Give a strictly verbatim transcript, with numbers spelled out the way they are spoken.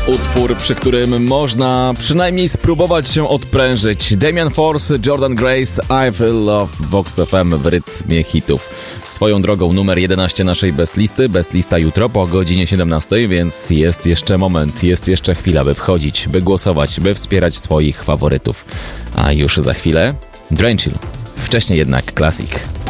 Utwór, przy którym można przynajmniej spróbować się odprężyć. Damian Force, Jordan Grace, I Feel Love, Vox F M w rytmie hitów. Swoją drogą numer jedenaście naszej best listy. Best lista jutro po godzinie siedemnastej, więc jest jeszcze moment, jest jeszcze chwila, by wchodzić, by głosować, by wspierać swoich faworytów. A już za chwilę Drenchill. Wcześniej jednak Classic.